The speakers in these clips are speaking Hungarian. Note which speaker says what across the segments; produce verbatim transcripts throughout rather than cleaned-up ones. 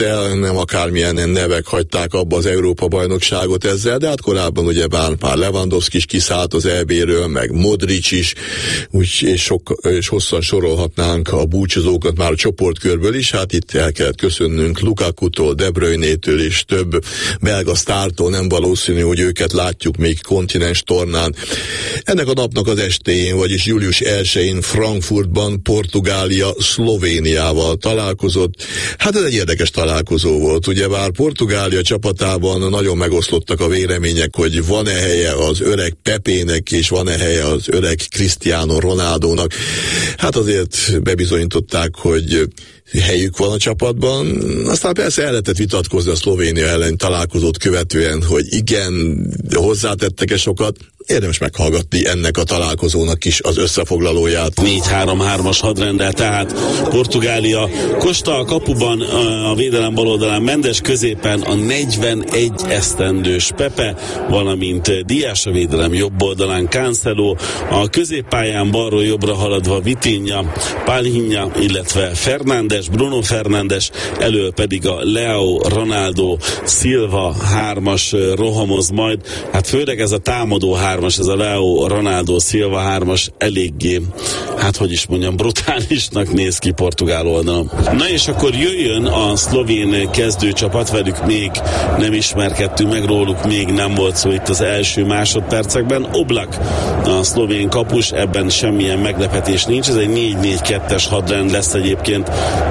Speaker 1: el, nem akármilyen nevek hagyták abba az Európa-bajnokságot ezzel, de hát korábban ugye bár már Lewandowski is kiszállt az é béről, meg Modric is, úgy, és, sok, és hosszan sorolhatnánk a búcsúzókat már a csoportkörből is, hát itt el kellett köszönnünk Lukakutól, De Bruynétől és több belga sztártól, nem valószínű, hogy őket látjuk még kontinens tornán. Ennek a napnak az estéjén, vagyis július elsején Frankfurtban Portugália Szlovéniával találkozott. Hát ez egy érdekes találkozó volt, ugyebár Portugália csapatában nagyon megoszlottak a vélemények, hogy van-e helye az öreg Pepének, és van-e helye az öreg Cristiano Ronaldónak. Hát azért bebizonyították, hogy helyük van a csapatban. Aztán persze el lehetett vitatkozni a Szlovénia ellen találkozót követően, hogy igen, hozzátettek-e sokat. Érdemes meghallgatni ennek a találkozónak is az összefoglalóját.
Speaker 2: négy három hármas hadrenddel, tehát Portugália. Costa a kapuban, a védelem baloldalán, Mendes középen a negyvenegy esztendős Pepe, valamint Dias a védelem jobb oldalán, Cancelo, a középpályán balról jobbra haladva Vitinha, Palhinha, illetve Fernandes, Bruno Fernandes, elől pedig a Leo, Ronaldo, Silva hármas rohamoz majd. Hát főleg ez a támadó hármas, ez a Leo, Ronaldo, Silva hármas eléggé, hát hogy is mondjam, brutálisnak néz ki portugál oldalon. Na és akkor jöjjön a szlovén kezdőcsapat, velük még nem ismerkedtünk meg, róluk még nem volt szó itt az első másodpercekben. Oblak a szlovén kapus, ebben semmilyen meglepetés nincs, ez egy négy négy kettes hadrend lesz egyébként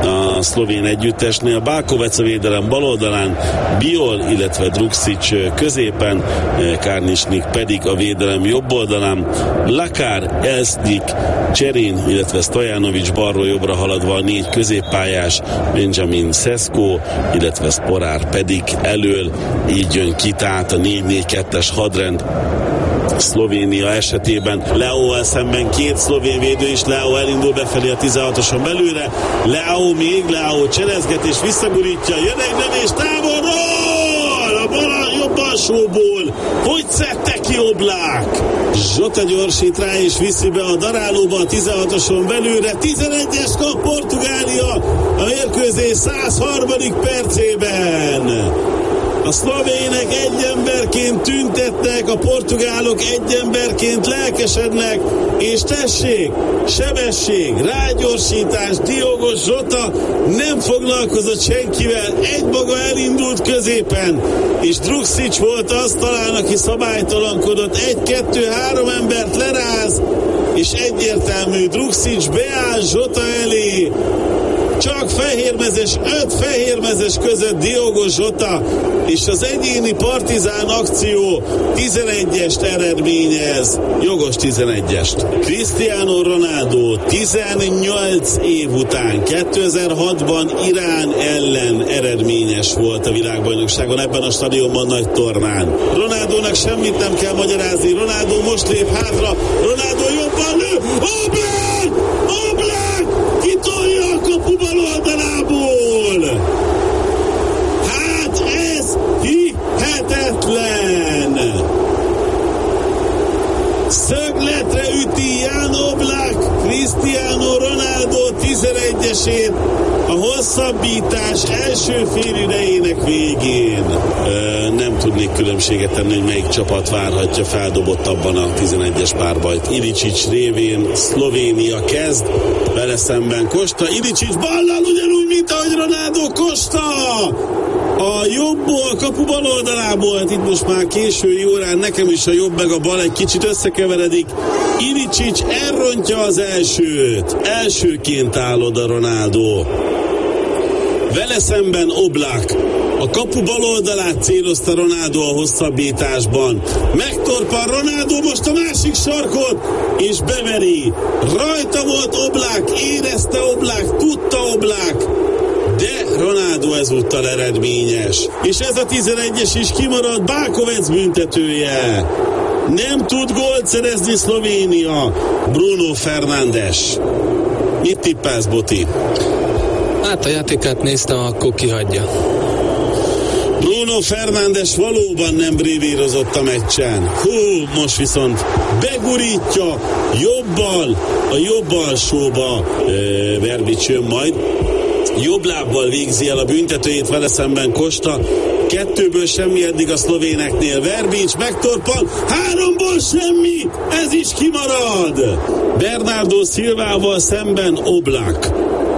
Speaker 2: a szlovén együttesnél. Balkovec a védelem baloldalán, Biol, illetve Druksic középen, Kárnisnik pedig a védelem jobb oldalán, Lakár, Elsdik, Cserin, illetve Stojanovic balról jobbra haladva a négy középpályás, Benjamin Sesko, illetve Sporár pedig elől, így jön ki tehát a négy négy kettes hadrend Szlovénia esetében. Leo szemben két szlovén védő is, Leo elindul befelé a tizenhatoson belőle, Leo még, Leo cselezget és visszagurítja, jön egy lövés távolról, a bal jobb alsóból, hogy szedte ki Oblak? Zsota gyorsít rá és viszi be a darálóba a tizenhatoson belőle, tizenegyes kap Portugália a mérkőzés száz harmadik percében. A szlovének egy emberként tüntetnek, a portugálok egy emberként lelkesednek, és tessék, sebesség, rágyorsítás, Diogo Jota nem foglalkozott senkivel, egymaga elindult középen, és Druksic volt az talán, aki szabálytalankodott, egy-kettő-három embert leráz, és egyértelmű, Druksic beáll Jota elé, csak fehérmezes, öt fehérmezes között Diogo Jota, és az egyéni partizán akció tizenegyest eredményez, jogos tizenegyest. Cristiano Ronaldo tizennyolc év után kétezer-hatban Irán ellen eredményes volt a világbajnokságon, ebben a stadionban, nagy tornán. Ronaldónak semmit nem kell magyarázni, Ronaldo most lép hátra, Ronaldo jobban lő, Oblak! Oblak! Kitolja a kapu bal oldalából! Hát ez hihetetlen! Szögletre üti Jan Oblak Cristiano Ronaldo tizenegyesét a hosszabbítás első félidejének végén. Ö, nem tudnék különbséget tenni, hogy melyik csapat várhatja feldobottabban a tizenegyes párbajt. Ilicic révén Szlovénia kezd, vele szemben Costa, Ilicic ballal ugyanúgy, mint ahogy Ronaldo. Costa a jobbból, kapu bal oldalából, hát itt most már késői órán nekem is a jobb meg a bal egy kicsit összekeveredik. Ilicic elrontja az elsőt, elsőként áll oda Ronaldo. Vele szemben Oblak a kapu bal oldalát célozta Ronaldo a hosszabbításban. Megtorpan Ronaldo most a másik sarkot, és beveri. Rajta volt Oblak, érezte Oblak, tudta Oblak, de Ronaldo ezúttal eredményes. És ez a tizenegyes is kimarad, Balkovec büntetője. Nem tud gólt szerezni Szlovénia. Bruno Fernandes. Mit tippelsz, Boti?
Speaker 3: Hát a játékát néztem, akkor kihagyja.
Speaker 2: Bruno Fernandes valóban nem brévírozott a meccsen. Hú, most viszont begurítja jobbal, a jobb alsóba. E, Verbic jön majd. jobb lábbal végzi el a büntetőjét, vele szemben Costa. Kettőből semmi eddig a szlovéneknél. Verbic megtorpan, háromból semmi, ez is kimarad. Bernardo Silvával szemben Oblak.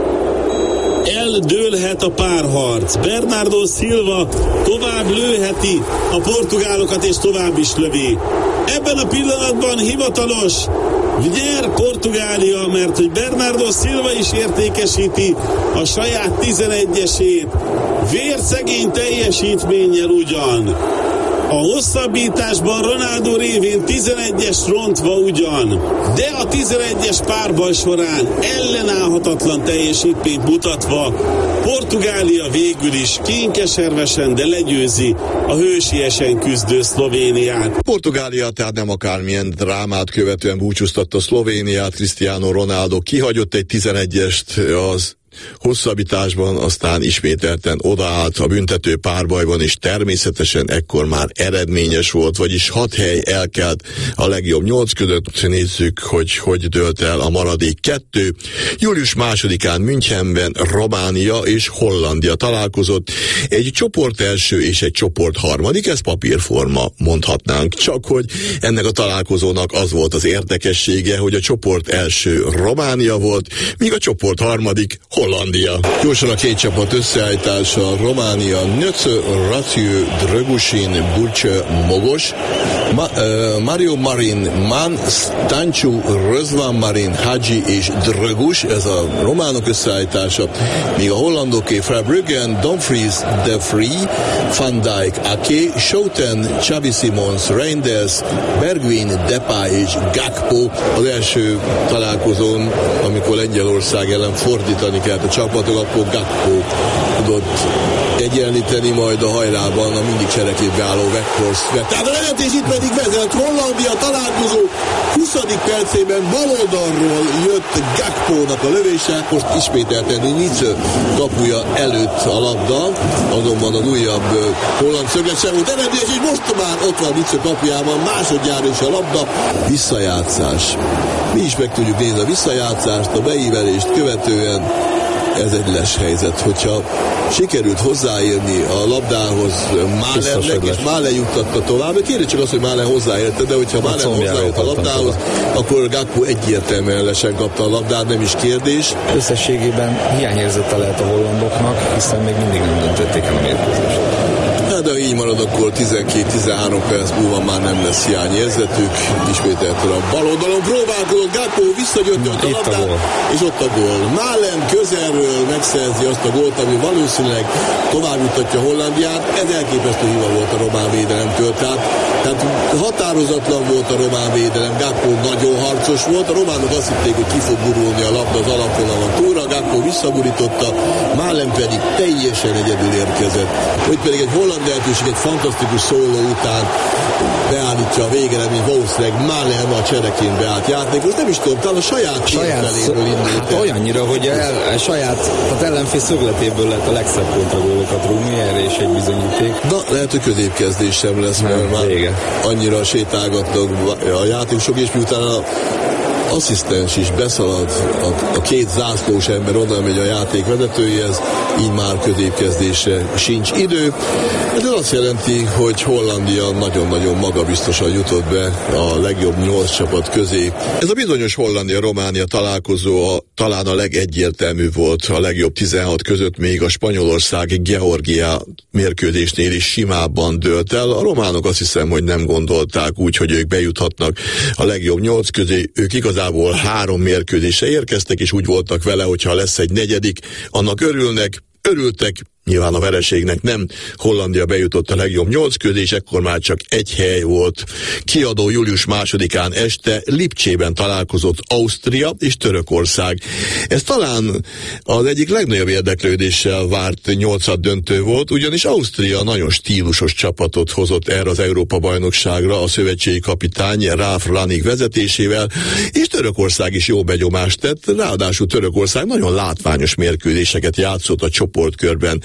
Speaker 2: Eldőlhet a párharc. Bernardo Silva tovább lőheti a portugálokat, és tovább is lövi. Ebben a pillanatban hivatalos nyer Portugália, mert hogy Bernardo Silva is értékesíti a saját tizenegyesét. Vérszegény teljesítménnyel ugyan. A hosszabbításban Ronaldo révén tizenegyes rontva ugyan, de a tizenegyes párbaj során ellenállhatatlan teljesítményt mutatva Portugália végül is kénkeservesen, de legyőzi a hősiesen küzdő Szlovéniát.
Speaker 1: Portugália tehát nem akármilyen drámát követően búcsúztatta Szlovéniát. Cristiano Ronaldo kihagyott egy tizenegyest az hosszabbításban, aztán ismételten odaállt a büntető párbajban, és természetesen ekkor már eredményes volt, vagyis hat hely elkelt a legjobb nyolc között. Nézzük, hogy hogy dőlt el a maradék kettő. július másodikán Münchenben Románia és Hollandia találkozott. Egy csoport első és egy csoport harmadik, ez papírforma, mondhatnánk. Csak hogy ennek a találkozónak az volt az érdekessége, hogy a csoport első Románia volt, míg a csoport harmadik Hollandia. Gyorsan a két csapat összeállítása: Románia, Nöcö, Raciu, Drăgușin, Bulcsö, Mogos, Ma, uh, Mario Marin, Man, Stanciu, Răzvan Marin, Hagi és Drăguș, ez a románok összeállítása, míg a hollandoké Verbruggen, Dumfries, De Vrij, Van Dijk, Ake, Schouten, Xavi Simons, Reinders, Bergwijn, Depay és Gakpo. Az első találkozón, amikor Lengyelország ellen fordítani kellett a csapatok, akkor Gakpo tudott egyenlíteni, majd a hajrában a mindig cserekétbe álló Weghorst vett. Tehát a vezetés itt pedig vezet. Hollandia találkozó huszadik percében baloldalról jött Gakpónak a lövése, most ismételten Nizö kapuja előtt a labda, azonban az újabb uh, holland szöglet sem volt eredményes, és most már ott van Nizö kapujában, másodjára is a labda. Visszajátszás. Mi is meg tudjuk nézni a visszajátszást, a beívelést követően. Ez egy les helyzet, hogyha sikerült hozzáérni a labdához Málernek, és Máler juttatta tovább. Kérjük csak azt, hogy Máler hozzáérte, de hogyha Máler hozzáért a labdához, akkor Gakpo egyértelműen lesen kapta a labdát, nem is kérdés.
Speaker 4: Összességében hiányérzete lehet a hollandoknak, hiszen még mindig nem döntötték el a mérkőzést.
Speaker 1: Hát, de ha így marad, akkor tizenkét-tizenhárom perc múlva már nem lesz hiányérzetük. Ismételten a bal oldalon próbálkozott Gakpo, visszagyönt a labdát, és ott a gól. Malen közelről megszerzi azt a gólt, ami valószínűleg tovább jutatja Hollandiát. Ez elképesztő hiba volt a román védelemtől. Tehát, tehát határozatlan volt a román védelem. Gakpo nagyon harcos volt. A románok azt hitték, hogy ki fog gurulni a labda az alapvonalon túlra. Gakpo visszaburította, Malen pedig teljesen egyedül érkezett. Hogy pedig egy holland lehetőség, egy fantasztikus szóló után beállítja a végeredmény, valószínűleg Malen a csereként beállt játékos, nem is tudom, talán a saját, saját feléről indult.
Speaker 4: Hát olyannyira, hogy a, a saját, az ellenfél szögletéből lehet a legszebb kontragólokat rúgni, erre is egy bizonyíték.
Speaker 1: Na, lehet, hogy középkezdés sem lesz, mert már vége. Annyira sétálgatnak a játékosok, és miután a asszisztens is beszalad, a, a két zászlós ember oda megy a játék vezetőjéhez, így már középkezdésre sincs idő. Ez azt jelenti, hogy Hollandia nagyon-nagyon magabiztosan jutott be a legjobb nyolc csapat közé. Ez a bizonyos Hollandia-Románia találkozó a, talán a legegyértelműbb volt a legjobb tizenhat között, még a Spanyolország-Georgia mérkőzésnél is simábban dőlt el. A románok azt hiszem, hogy nem gondolták úgy, hogy ők bejuthatnak a legjobb nyolc közé. Ők igazából három mérkőzésre érkeztek, és úgy voltak vele, hogyha lesz egy negyedik, annak örülnek, örültek, nyilván a vereségnek nem. Hollandia bejutott a legjobb nyolc közé, és ekkor már csak egy hely volt. Kiadó július másodikán este Lipcsében találkozott Ausztria és Törökország. Ez talán az egyik legnagyobb érdeklődéssel várt nyolcad döntő volt, ugyanis Ausztria nagyon stílusos csapatot hozott erre az Európa-bajnokságra a szövetségi kapitány Ralf Rangnick vezetésével, és Törökország is jó begyomást tett, ráadásul Törökország nagyon látványos mérkőzéseket játszott a csoportkörben.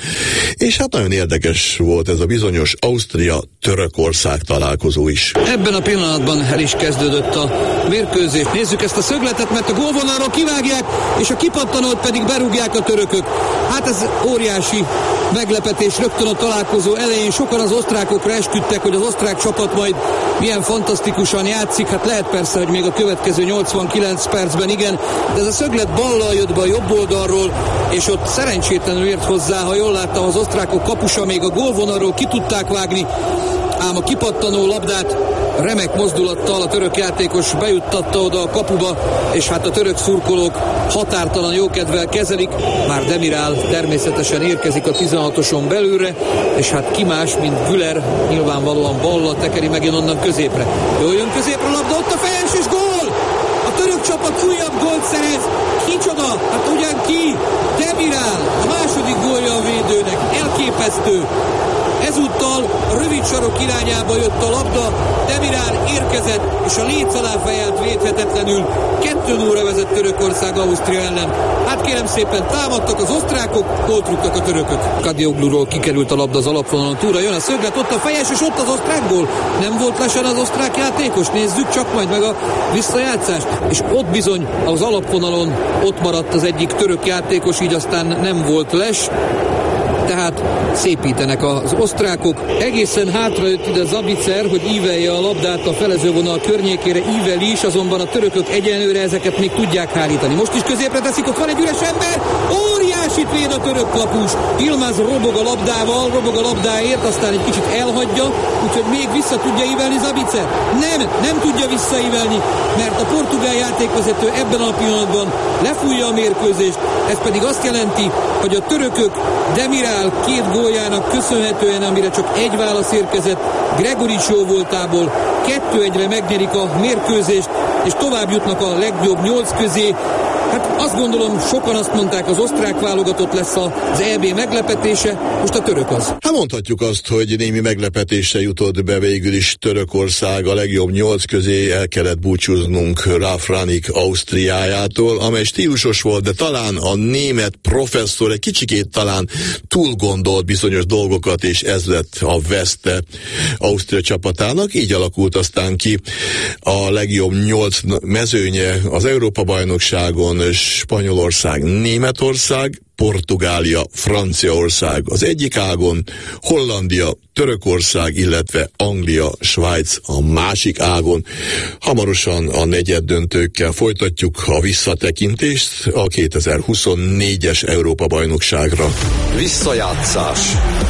Speaker 1: és hát nagyon érdekes volt ez a bizonyos Ausztria-Törökország találkozó is.
Speaker 5: Ebben a pillanatban el is kezdődött a mérkőzés. Nézzük ezt a szögletet, mert a gólvonalról kivágják, és a kipattanót pedig berúgják a törökök. Hát ez óriási meglepetés rögtön a találkozó elején. Sokan az osztrákokra esküdtek, hogy az osztrák csapat majd milyen fantasztikusan játszik. Hát lehet persze, hogy még a következő nyolcvankilenc percben igen, de ez a szöglet ballal jött be a jobb oldalról, és ott szerencsétlenül ért hozzá, ha jól láttam, az osztrákok kapusa, még a gólvonalról ki tudták vágni, ám a kipattanó labdát remek mozdulattal a török játékos bejuttatta oda a kapuba, és hát a török szurkolók határtalan jókedvel kezelik. Már Demiral természetesen érkezik a tizenhatoson belülre, és hát ki más, mint Güler, nyilvánvalóan ballal tekeri megint onnan középre. Jól jön középre a labda, ott a fejes és gól! A török csapat újabb gólt szerez. Kicsoda? Hát ugyan ki? Demiral, a második gólja a védőnek. Elképesztő. Ezúttal a rövid sarok irányába jött a labda, Demiral érkezett, és a léc alá fejelt védhetetlenül. kettő nulla vezet Törökország Ausztria ellen. Hát kérem szépen, támadtak az osztrákok, gólt rúgtak a törökök. Kadiogluról kikerült a labda az alapvonalon túlra, jön a szöglet, ott a fejes, és ott az osztrák gól. Nem volt lesen az osztrák játékos? Nézzük csak majd meg a visszajátszást. És ott bizony az alapvonalon ott maradt az egyik török játékos, így aztán nem volt les. Tehát szépítenek az osztrákok. Egészen hátra jött ide Zabicer, hogy ívelje a labdát a felezővonal környékére, ível is, azonban a törökök egyenlőre ezeket még tudják hárítani. Most is középre teszik, ott van egy üres ember, óriásit véd a török kapus. Yilmaz robog a labdával, robog a labdáért, aztán egy kicsit elhagyja, úgyhogy még vissza tudja ívelni Zabicer. Nem, nem tudja visszaívelni, mert a portugál játékvezető ebben a pillanatban lefújja a mérkőzést. Ez pedig azt jelenti, hogy a törökök Demiral két góljának köszönhetően, amire csak egy válasz érkezett Gregorics jó voltából, kettő egyre megnyerik a mérkőzést, és tovább jutnak a legjobb nyolc közé. Hát azt gondolom, sokan azt mondták, az osztrák válogatott lesz az é bé meglepetése, most a török az.
Speaker 1: Hát mondhatjuk azt, hogy némi meglepetésre jutott be végül is Törökország a legjobb nyolc közé, el kellett búcsúznunk Ralf Rangnick Ausztriájától, amely stílusos volt, de talán a német professzor egy kicsikét talán túl gondolt bizonyos dolgokat, és ez lett a veszte Ausztria csapatának. Így alakult aztán ki a legjobb nyolc mezőnye az Európa-bajnokságon: Spanyolország, Németország, Portugália, Franciaország az egyik ágon, Hollandia, Törökország, illetve Anglia, Svájc a másik ágon. Hamarosan a negyeddöntőkkel folytatjuk a visszatekintést a kétezer-huszonnégyes Európa-bajnokságra.
Speaker 6: Visszajátszás.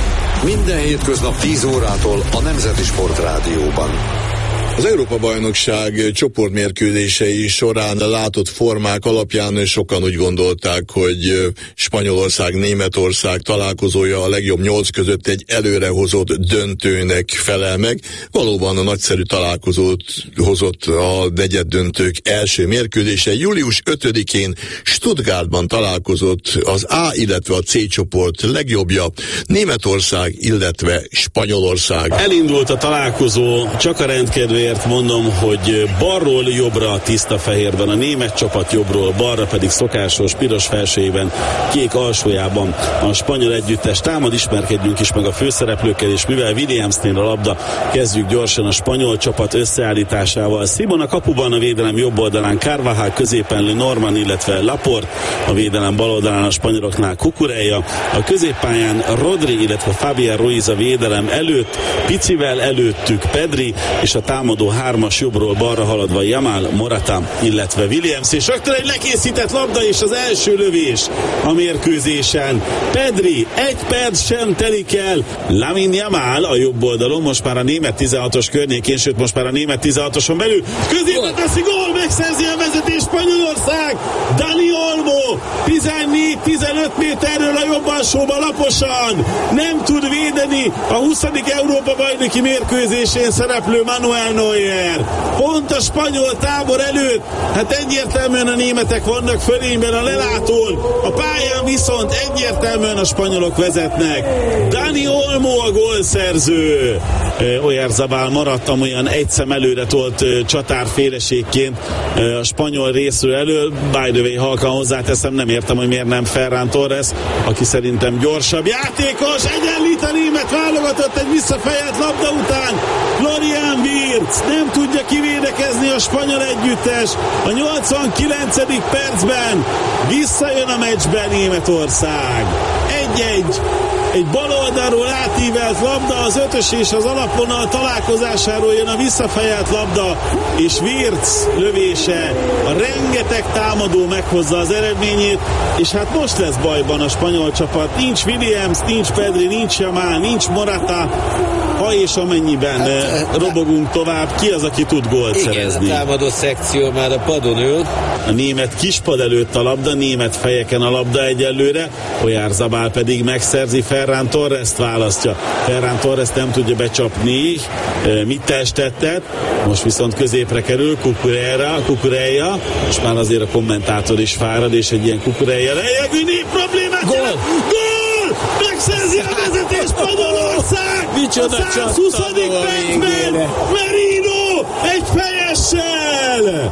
Speaker 6: Minden hétköznap tíz órától a Nemzeti Sportrádióban.
Speaker 1: Az Európa-bajnokság csoportmérkőzései során látott formák alapján sokan úgy gondolták, hogy Spanyolország, Németország találkozója a legjobb nyolc között egy előrehozott döntőnek felel meg. Valóban a nagyszerű találkozót hozott a negyeddöntők első mérkőzése. július ötödikén Stuttgartban találkozott az A, illetve a C csoport legjobbja, Németország, illetve Spanyolország.
Speaker 2: Elindult a találkozó, csak a rendkedvéért mondom, hogy balról jobbra tiszta fehérben, a német csapat jobbról balra pedig szokásos piros felsőjében, kék alsójában a spanyol együttes támad. Ismerkedjünk is meg a főszereplőkkel, és mivel Williamsnél a labda, kezdjük gyorsan a spanyol csapat összeállításával. Simon a kapuban, a védelem jobb oldalán Carvajal, középen Lenormand, illetve Laporte, a védelem bal oldalán a spanyoloknál Cucurella, a középpályán Rodri, illetve Fabián Ruiz a védelem előtt, picivel előttük Pedri, és a támadó hármas jobbról balra haladva Yamal, Morata, illetve Williams, és rögtön egy lekészített labda, és az első lövés a mérkőzésen. Pedri, egy perc sem telik el, Lamine Yamal a jobb oldalon, most már a német tizenhatos környékén, sőt most már a német tizenhatoson belül, középen teszi gól, megszerzi a vezetés Spanyolország, Dani Olmo, tizennégy tizenöt méterről a jobb alsóba laposan, nem tud védeni a huszadik Európa-bajnoki mérkőzésén szereplő Manuel Neuer. Pont a spanyol tábor előtt, hát egyértelműen a németek vannak fölényben a lelátón, a pályán viszont egyértelműen a spanyolok vezetnek. Dani Olmo a gólszerző. Oyarzabal maradt olyan egy szem előre tolt csatárféleségként a spanyol részről elő. By the way, halkan hozzáteszem, nem értem, hogy miért nem Ferran Torres, aki szerintem gyorsabb játékos, egyenlít a német válogatott egy visszafejelt labda után. Florian Wirtz nem tudja kivédekezni a spanyol együttes. A nyolcvankilencedik percben visszajön a meccsben Németország. Egy-egy. Egy bal oldalról átívelt labda, az ötös és az alapvonal találkozásáról jön a visszafejelt labda, és Wirtz lövése, a rengeteg támadó meghozza az eredményét, és hát most lesz bajban a spanyol csapat. Nincs Williams, nincs Pedri, nincs Yamal, nincs Morata. Ha és amennyiben hát, robogunk tovább, ki az, aki tud gólt
Speaker 3: igen,
Speaker 2: szerezni?
Speaker 3: Igen, a támadó szekció már a padon ül.
Speaker 2: A német kispad előtt a labda, német fejeken a labda egyelőre, Oyarzabal pedig megszerzi, Ferran Torrest választja. Ferran Torrest nem tudja becsapni, mit testettet, most viszont középre kerül Cucurella, Cucurella, és már azért a kommentátor is fárad, és egy ilyen Cucurella lejjegű problémát
Speaker 3: Gól!
Speaker 2: Gól! Megszerzi a vezetés Spanyolország!
Speaker 3: Micsoda
Speaker 2: a százhuszadik percben Merino egy fejessel!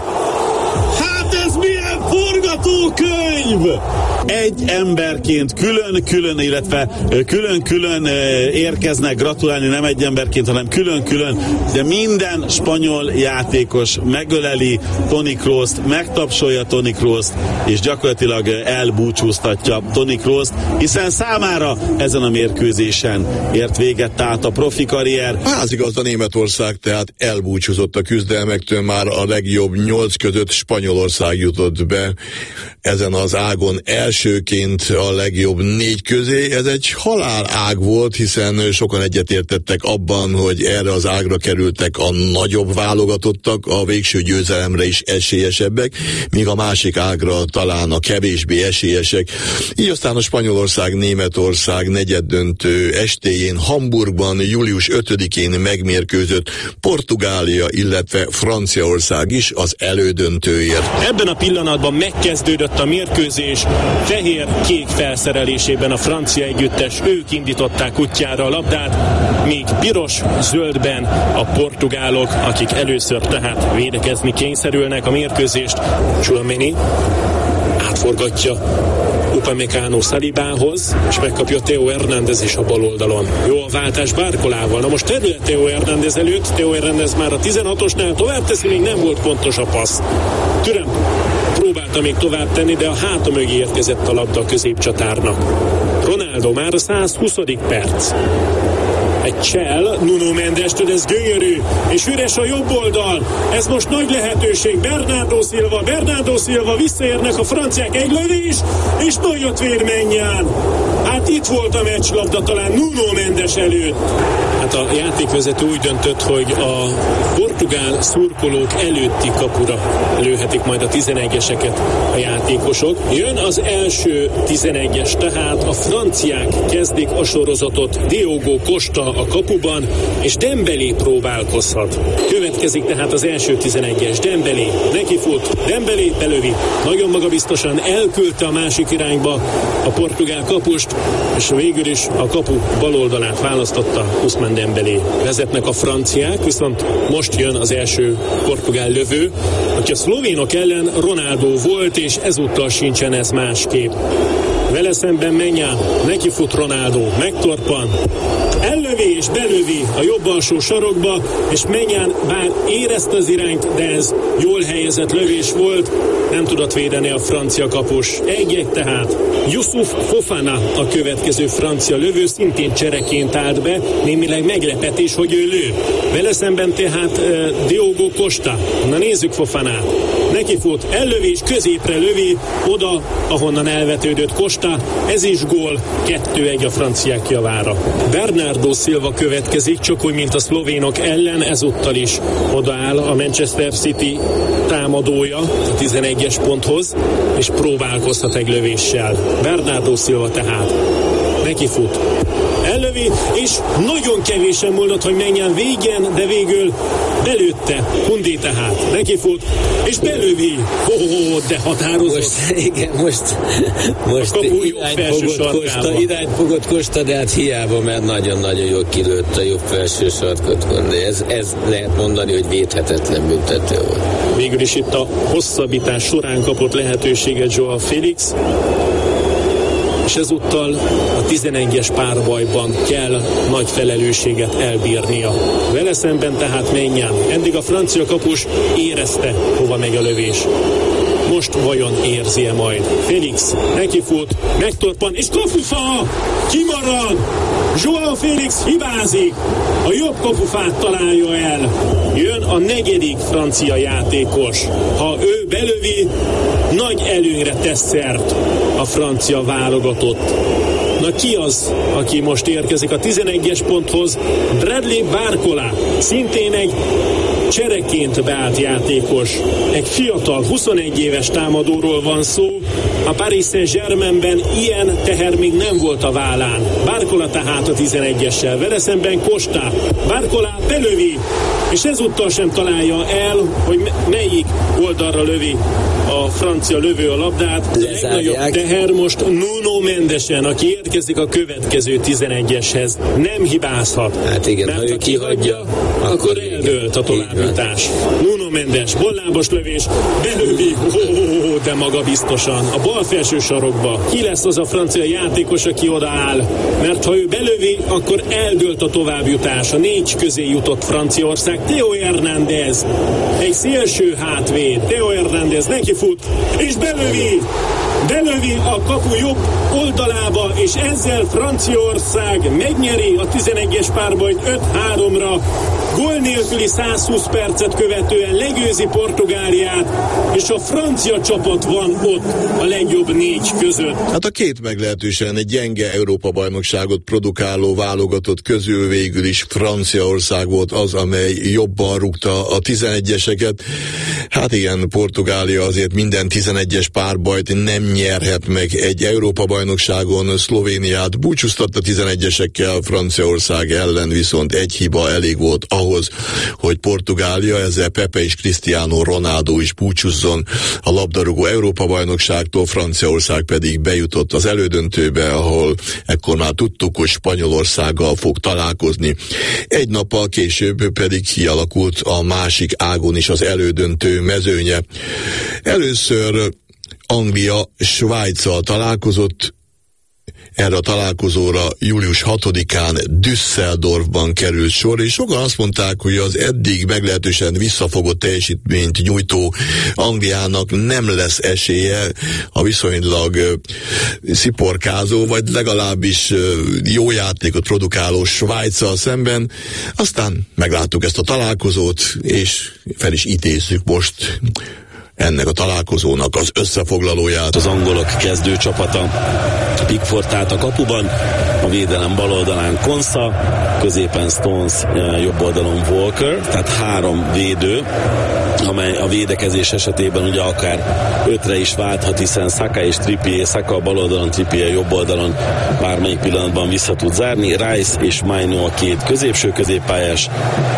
Speaker 2: Hát ez milyen forgatókönyv! Egy emberként külön-külön, illetve külön-külön érkeznek gratulálni, nem egy emberként, hanem külön-külön, de minden spanyol játékos megöleli Toni Krooszt, megtapsolja Toni Krooszt, és gyakorlatilag elbúcsúztatja Toni Krooszt, hiszen számára ezen a mérkőzésen ért véget tehát a profi karrier.
Speaker 1: Házigazda Németország tehát elbúcsúzott a küzdelmektől, már a legjobb nyolc között Spanyolország jutott be ezen az ágon elsőként a legjobb négy közé. Ez egy halál ág volt, hiszen sokan egyetértettek abban, hogy erre az ágra kerültek a nagyobb válogatottak, a végső győzelemre is esélyesebbek, míg a másik ágra talán a kevésbé esélyesek. Így aztán a Spanyolország-Németország negyeddöntő estéjén Hamburgban július ötödikén megmérkőzött Portugália, illetve Franciaország is az elődöntőért.
Speaker 7: Ebben a pillanatban megkezdődött a mérkőzés. Fehér-kék felszerelésében a francia együttes, ők indították útjára a labdát, míg piros-zöldben a portugálok, akik először tehát védekezni kényszerülnek a mérkőzést. Tchouaméni átforgatja Upamecano Salibához, és megkapja Theo Hernández is a bal oldalon. Jó a váltás Barcolával. Na most terület Theo Hernández előtt, Theo Hernández már a tizenhatosnál tovább teszi, még nem volt pontos a passz. Türem próbálta még tovább tenni, de a háta mögé érkezett a labda a középcsatárnak. Ronaldo már a százhuszadik perc. Egy csel, Nuno Mendes-től, ez gyönyörű, és üres a jobb oldal. Ez most nagy lehetőség. Bernardo Silva, Bernardo Silva, visszaérnek a franciák, egy lövés, és nagyot vér Mennyán. Hát itt volt a meccslabda talán Nuno Mendes előtt. Hát a játékvezető úgy döntött, hogy a portugál szurkolók előtti kapura lőhetik majd a tizenegyeseket a játékosok. Jön az első tizenegyes, tehát a franciák kezdik a sorozatot. Diogo Costa a kapuban, és Dembélé próbálkozhat. Következik tehát az első tizenegyes, Dembélé, neki fut, Dembélé belövi, nagyon magabiztosan elküldte a másik irányba a portugál kapust, és végül is a kapu bal oldalát választotta Ousmane Dembélé. Vezetnek a franciák, viszont most jön az első portugál lövő, aki a szlovénok ellen Ronaldo volt, és ezúttal sincsen ez másképp. Vele szemben Mennyán, neki fut Ronaldo, megtorpan, ellövi és belövi a jobb alsó sarokba, és Mennyán bár érezte az irányt, de ez jól helyezett lövés volt, nem tudott védeni a francia kapus. Egy-egy tehát. Youssouf Fofana a következő francia lövő, szintén csereként állt be, némileg meglepetés, hogy ő lő. Vele szemben tehát uh, Diogo Costa. Na nézzük Fofanát. Neki fut, ellövés, középre lövi, oda, ahonnan elvetődött Costa, ez is gól, kettő egy a franciák javára. Bernardo Silva következik, csak úgy, mint a szlovénok ellen, ezúttal is odaáll a Manchester City támadója a tizenegyes ponthoz, és próbálkozhat egy lövéssel. Bernardo Silva tehát neki fut. ellövi, és nagyon kevésen múlott, hogy menjen végén, de végül belőtte. Kundi tehát nekifut, és belövi. Oh, de határozott.
Speaker 3: Most, igen, most, most irányt fogott, Kosta, irányt fogott Kosta, de hát hiába, mert nagyon-nagyon jól kilőtt a jobb felső sarkot. De ez, ez lehet mondani, hogy védhetetlen büntető volt.
Speaker 7: Végül is itt a hosszabbítás során kapott lehetőséget Joao Félix, és ezúttal a tizenegyes párbajban kell nagy felelősséget elbírnia. Vele szemben tehát menjen. Eddig a francia kapus érezte, hova megy a lövés. Most vajon érzi-e majd? Félix nekifut, megtorpan, és kapufa! Kimarad! Joao Félix hibázik! A jobb kapufát találja el. Jön a negyedik francia játékos. Ha ő belövi, nagy előnyre tesz szert a francia válogatott. Na ki az, aki most érkezik a tizenegyes ponthoz? Bradley Barcola, szintén egy csereként beállt játékos. Egy fiatal, huszonegy éves támadóról van szó. A Paris Saint-Germainben ilyen teher még nem volt a vállán. Barcola tehát a tizenegyessel. Vele szemben Costa. Barcola belövi, és ezúttal sem találja el, hogy melyik oldalra lövi a francia lövő a labdát. A legnagyobb teher most Nuno Mendesen, aki érkezik a következő tizenegyeshez. Nem hibázhat.
Speaker 3: Hát igen,
Speaker 7: mert
Speaker 3: ha ő kihagyja,
Speaker 7: akkor, akkor eldőlt a továbbjutás. Nuno Mendes, bollábos lövés, belövi, oh, de maga biztosan. A bal felső sarokba. Ki lesz az a francia játékos, aki odaáll? Mert ha ő belövi, akkor eldőlt a továbbjutás. A négy közé jutott Franciaország. Theo Hernández, egy szélső hátvéd. Theo Hernández neki fut, és belövi! Belövi a kapu jobb oldalába, és ezzel Franciaország megnyeri a tizenegyes párbajt öt háromra. Gól nélküli százhúsz percet követően legyőzi Portugáliát, és a francia csapat van ott a legjobb négy között.
Speaker 1: Hát a két meglehetősen egy gyenge Európa-bajnokságot produkáló válogatott közül végül is Franciaország volt az, amely jobban rúgta a tizenegyeseket. Hát igen, Portugália azért minden tizenegyes párbajt nem nyerhet meg egy Európa-bajnokságon. Szlovéniát búcsúztatta tizenegyesekkel, Franciaország ellen viszont egy hiba elég volt ahhoz, hogy Portugália, ezzel Pepe és Cristiano Ronaldo is búcsúzzon a labdarúgó Európa-bajnokságtól, Franciaország pedig bejutott az elődöntőbe, ahol ekkor már tudtuk, hogy Spanyolországgal fog találkozni. Egy nappal később pedig kialakult a másik ágon is az elődöntő mezőnye. Először Anglia Svájccal találkozott. Erre a találkozóra július hatodikán Düsseldorfban került sor, és sokan azt mondták, hogy az eddig meglehetősen visszafogott teljesítményt nyújtó Angliának nem lesz esélye a viszonylag uh, sziporkázó, vagy legalábbis uh, jó játékot produkáló Svájccal szemben. Aztán megláttuk ezt a találkozót, és fel is idézzük most ennek a találkozónak az összefoglalóját.
Speaker 2: Az angolok kezdő csapata Pickford állt a kapuban, a védelem bal oldalán Konsa, középen Stones, jobb oldalon Walker, tehát három védő, amely a védekezés esetében ugye akár ötre is válthat, hiszen Saka és Trippier, Saka a bal oldalon, Trippier jobb oldalon bármelyik pillanatban vissza tud zárni. Rice és Maino a két középső középpályás,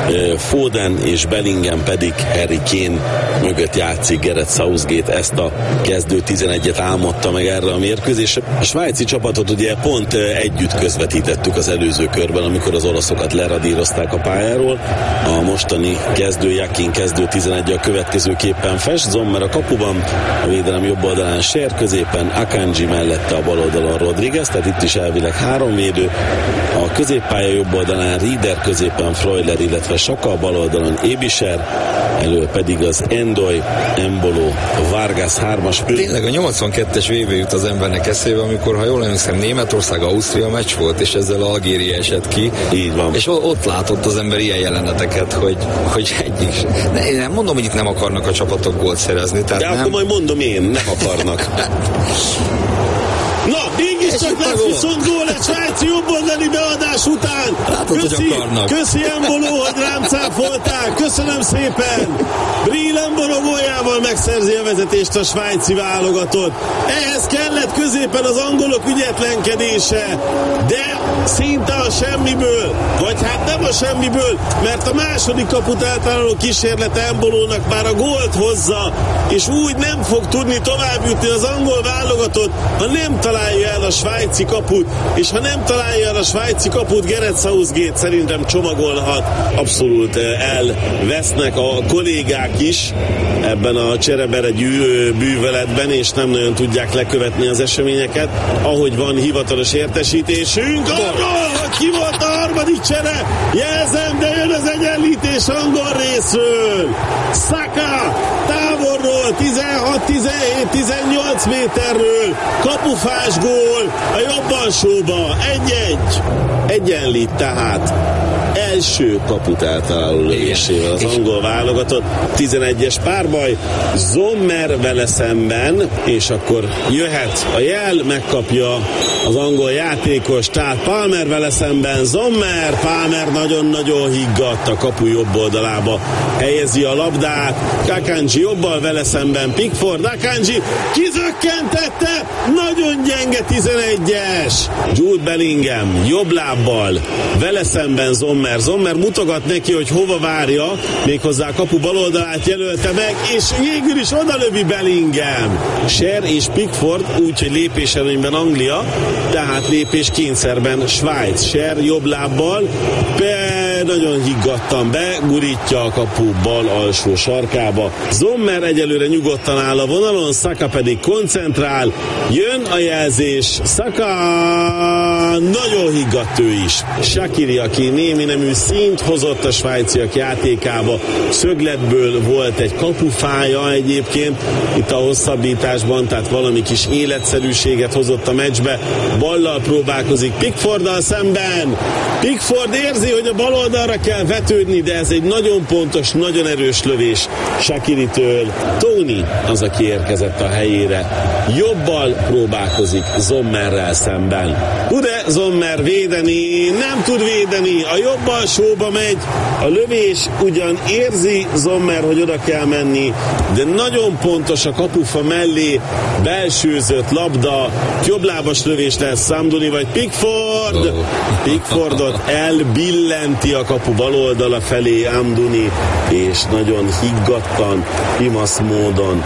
Speaker 2: Foden és Bellingham pedig Harry Kane mögött játszik. Gareth Southgate ezt a kezdő tizenegyet álmodta meg erre a mérkőzésre. A svájci csapatot ugye pont együtt közvetítettük az előző körben, amikor az olaszokat leradírozták a pályáról. A mostani kezdő Jakin kezdő tizenegy a következőképpen fest. Zommer a kapuban, a védelem jobb oldalán Sher, középen Akanji, mellette a bal oldalon Rodriguez, tehát itt is elvileg három védő. A középpálya jobb oldalán Rieder, középen Freuler, illetve Saka, a bal oldalon Ebischer, elő pedig az Endoy, Embolo, Vargas hármas.
Speaker 4: Tényleg a nyolcvankettes véve jut az embernek eszébe, amikor, ha jól emlékszem, Németország-Ausztria meccs volt, és ezzel Algéria esett ki.
Speaker 2: Így van.
Speaker 4: És ott látott az ember ilyen jeleneteket, hogy, hogy egyik. Ne, én nem mondom, hogy itt nem akarnak a csapatok gólt szerezni. Tehát
Speaker 2: De
Speaker 4: nem...
Speaker 2: akkor majd mondom én, nem akarnak. Na, mégiscsak lesz viszont gól egy svájci jobboldali beadás után.
Speaker 4: Látod,
Speaker 2: köszi, köszi Embolo, hogy rám cáfoltál. Köszönöm szépen. Bril Embolo góljával megszerzi a vezetést a svájci válogatott. Ehhez kellett középen az angolok ügyetlenkedése, de szinte a semmiből, vagy hát nem a semmiből, mert a második kaput eltaláló kísérlet Embolónak már a gólt hozza, és úgy nem fog tudni tovább jutni az angol válogatott, ha nem találja el a svájci kaput, és ha nem találja el a svájci kaput, Gareth Southgate szerintem csomagolhat. Abszolút elvesznek a kollégák is ebben a cserebere bűvöletben, és nem nagyon tudják lekövetni az eseményeket, ahogy van hivatalos értesítésünk arról, hogy ki volt a harmadik csere. Jelzem, de jön az egyenlítés angol részről. Saka távolról tizenhat tizenhét tizennyolc méterről kapufás gól a jobb alsóba. egy-egy. Egyenlít tehát első kaput eltaláló lövésével az angol válogatott. tizenegyes párbaj Sommer vele szemben, és akkor jöhet a jel, megkapja az angol játékos, tehát Palmer vele szemben Sommer. Palmer nagyon-nagyon higgadt, a kapu jobb oldalába helyezi a labdát. Akanji jobbal vele szemben Pickford. Akanji kizökkentette, nagyon gyenge tizenegyes. Jude Bellingham jobb lábbal vele szemben Sommer. Sommer mutogat neki, hogy hova várja, méghozzá a kapu baloldalát jelölte meg, és végül is odalövi Bellingham. Sher és Pickford, úgyhogy lépéselőnyben Anglia, tehát lépés kényszerben Svájc. Sher jobb lábbal, be, nagyon higgadtan begurítja a kapu bal alsó sarkába. Sommer egyelőre nyugodtan áll a vonalon, Saka pedig koncentrál. Jön a jelzés, Saka nagyon higgadt ő is. Shaqiri, aki némi nemű színt hozott a svájciak játékába. Szögletből volt egy kapufája egyébként itt a hosszabbításban, tehát valami kis életszerűséget hozott a meccsbe. Ballal próbálkozik Pickforddal szemben. Pickford érzi, hogy a bal oldalra kell vetődni, de ez egy nagyon pontos, nagyon erős lövés Shaqiritől. Tony az, aki érkezett a helyére. Jobbal próbálkozik Sommerrel szemben. Tud-e Sommer védeni? Nem tud védeni. A jobb alsóba megy. A lövés ugyan érzi Sommer, hogy oda kell menni, de nagyon pontos a kapufa mellé belsőzött labda. Jobblábas lövés lesz Amdouni vagy Pickford. Pickfordot elbillenti a kapu bal oldala felé Amdouni, és nagyon higgadtan, pimasz módon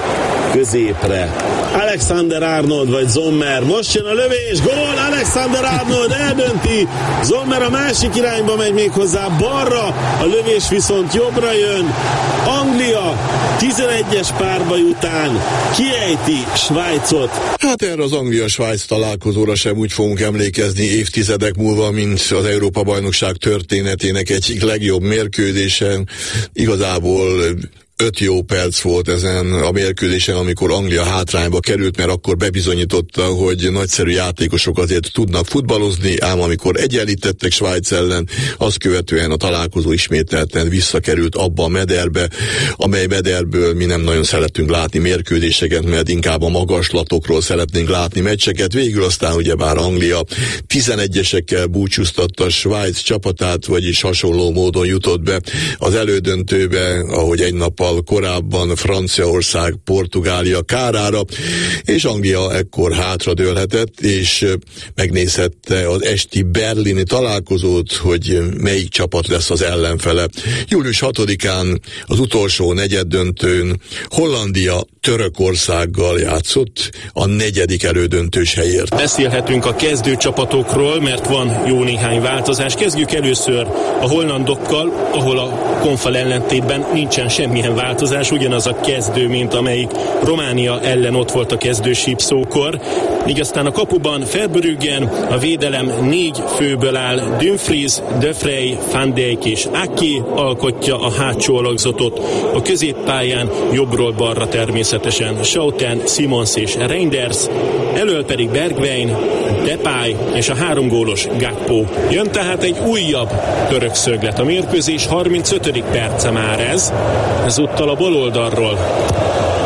Speaker 2: középre Alexander Arnold vagy Sommer. Most jön a lövés, gól, Alexander Arnold eldönti. Sommer a másik irányba megy, még hozzá balra, a lövés viszont jobbra jön. Anglia tizenegyes párbaj után kiejti Svájcot.
Speaker 1: Hát erre az Anglia-Svájc találkozóra sem úgy fogunk emlékezni évtizedek múlva, mint az Európa-bajnokság történetének egyik legjobb mérkőzésen. Igazából öt jó perc volt ezen a mérkőzésen, amikor Anglia hátrányba került, mert akkor bebizonyította, hogy nagyszerű játékosok azért tudnak futballozni, ám amikor egyenlítettek Svájc ellen, azt követően a találkozó ismételten visszakerült abba a mederbe, amely mederből mi nem nagyon szeretünk látni mérkőzéseket, mert inkább a magaslatokról szeretnénk látni meccseket. Végül aztán ugyebár Anglia tizenegyesekkel búcsúztatta Svájc csapatát, vagyis hasonló módon jutott be az elődöntőbe, ahogy egy nappal korábban Franciaország, Portugália kárára, és Anglia ekkor hátradőlhetett, és megnézhette az esti berlini találkozót, hogy melyik csapat lesz az ellenfele. július hatodikán az utolsó negyeddöntőn Hollandia Törökországgal játszott a negyedik elődöntős helyért.
Speaker 7: Beszélhetünk a kezdőcsapatokról, mert van jó néhány változás. Kezdjük először a hollandokkal, ahol a Konfal ellentétben nincsen semmilyen változás, ugyanaz a kezdő, mint amelyik Románia ellen ott volt a kezdő sípszókor. Míg aztán a kapuban Verbruggen, a védelem négy főből áll, Dumfries, De Vrij, Van Dijk és Ake alkotja a hátsó alakzatot. A középpályán jobbról balra természetesen Schouten, Simons és Reinders, elől pedig Bergwijn, Depay és a három gólos Gakpo. Jön tehát egy újabb török szöglet. A mérkőzés harmincötödik perce már ez. Ezúttal a bal oldalról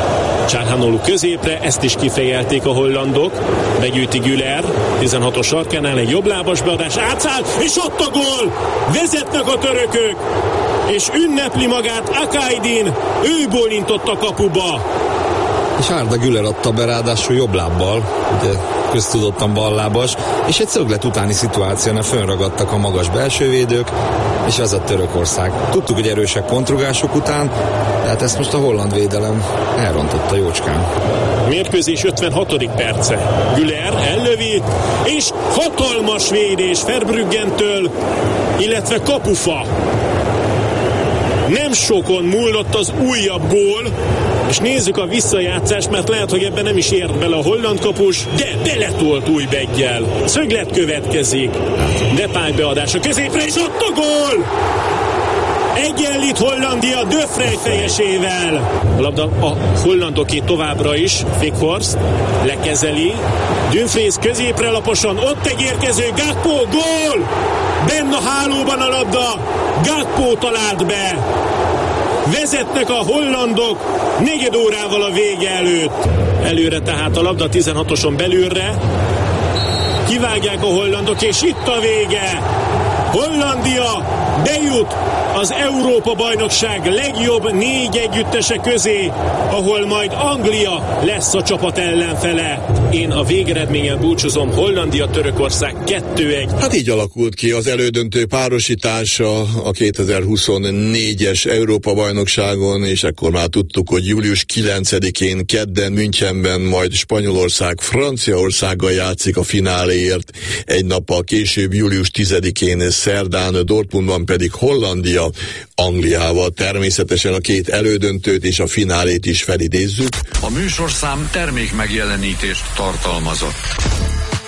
Speaker 7: Calhanoglu középre, ezt is kifejelték a hollandok. Begyűjti Güler, tizenhatos sarkánál egy jobblábas beadás, átszáll, és ott a gól! Vezetnek a törökök, és ünnepli magát Akaidin, ő bólintott a kapuba.
Speaker 4: És Arda Güler adta be, ráadásul jobb lábbal, ugye köztudottan ballábas, és egy szöglet utáni szituációnál fönragadtak a magas belsővédők, és az a Törökország. Tudtuk, hogy erősek kontrugások után, tehát ezt most a holland védelem elrontotta jócskán.
Speaker 7: Mérkőzés ötvenhatodik perce. Güler ellövi, és hatalmas védés Verbruggen-től, illetve kapufa. Nem sokon múlott az újabb gól, és nézzük a visszajátszást, mert lehet, hogy ebben nem is ért bele a holland kapus, de beletolt Újbeggyel. Szöglet következik. Depay beadása középre, és ott a gól! Egyenlít Hollandia De Vrij fejesével. A labda a hollandoké továbbra is. Weghorst lekezeli. Dumfries középre laposan, ott egy érkező Gakpo, gól! Benne a hálóban a labda, Gakpo talált be. Vezetnek a hollandok negyed órával a vége előtt. Előre tehát a labda tizenhatoson belülre. Kivágják a hollandok, és itt a vége. Hollandia bejut az Európa-bajnokság legjobb négy együttese közé, ahol majd Anglia lesz a csapat ellenfele. Én a végeredményen búcsúzom, Hollandia-Törökország kettő egy.
Speaker 1: Hát így alakult ki az elődöntő párosítása a kétezer-huszonnégyes Európa-bajnokságon, és ekkor már tudtuk, hogy július kilencedikén kedden Münchenben majd Spanyolország Franciaországgal játszik a fináléért, egy nappal később július tizedikén szerdán Dortmundban pedig Hollandia Angliával. Természetesen a két elődöntőt és a finálét is felidézzük.
Speaker 6: A műsorszám termék megjelenítést tartalmazott.